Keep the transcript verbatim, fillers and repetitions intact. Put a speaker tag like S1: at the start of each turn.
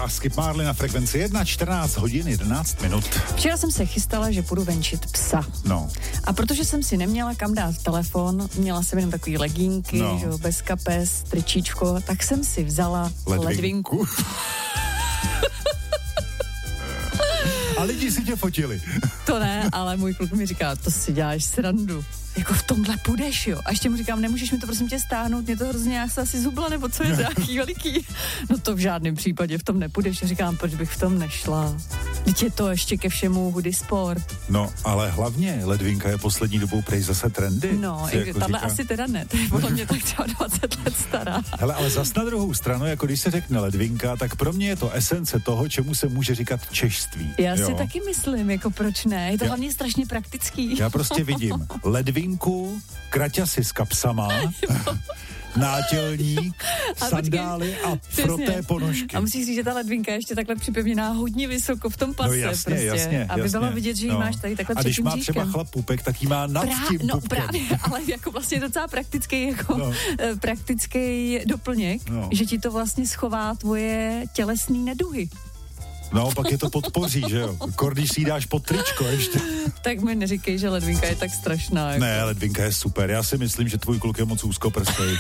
S1: a Skip Marley na frekvenci jedna, čtrnáct hodin, jedenáct minut.
S2: Včera jsem se chystala, že půjdu venčit psa.
S1: No.
S2: A protože jsem si neměla kam dát telefon, měla jsem jenom takový legínky,
S1: No.
S2: že jo, bez kapes, tričíčko, tak jsem si vzala
S1: Ledvinku.
S2: ledvinku.
S1: A lidi si tě fotili.
S2: To ne, ale můj kluk mi říká, to si děláš srandu. Jako v tomhle půjdeš, jo. A ještě mu říkám, nemůžeš mi to prosím tě stáhnout, mě to hrozně, já se asi zubla, nebo co je to nějaký veliký. No to v žádném případě v tom nepůjdeš. A říkám, proč bych v tom nešla. Teď je to ještě ke všemu hudy sport.
S1: No, ale hlavně ledvinka je poslední dobou prej zase trendy.
S2: No,
S1: Se
S2: i,
S1: jako
S2: tahle
S1: říká.
S2: asi teda ne, to je podle mě tak třeba dvacet let stará.
S1: Hele, ale zas na druhou stranu, jako když se řekne ledvinka, tak pro mě je to esence toho, čemu se může říkat češství.
S2: Já
S1: jo?
S2: si taky myslím, jako proč ne, je to
S1: Já-
S2: hlavně strašně praktický.
S1: Já prostě vidím ledvinku, kraťasy s kapsama, nátělník,
S2: A
S1: sandály a
S2: Přesně.
S1: froté ponožky.
S2: A musíš říct, že ta ledvinka je ještě takhle připevněná hodně vysoko v tom pase.
S1: No jasně,
S2: prostě,
S1: jasně,
S2: aby
S1: jasně.
S2: bylo vidět, že ji
S1: No.
S2: máš tady takhle
S1: A
S2: před
S1: když
S2: tím
S1: má třeba
S2: bříškem.
S1: chlap pupek, tak ji má nad
S2: Prá-
S1: tím
S2: no
S1: pupkem.
S2: právě, ale jako vlastně docela praktický, jako
S1: No.
S2: no. praktický doplněk,
S1: No.
S2: že ti to vlastně schová tvoje tělesné neduhy.
S1: No, pak je to podpoří, že jo? Kor, když si jí dáš pod tričko ještě.
S2: Tak mi neříkej, že ledvinka je tak strašná. Jako.
S1: Ne, ledvinka je super. Já si myslím, že tvůj kluk je moc úzkoprstej.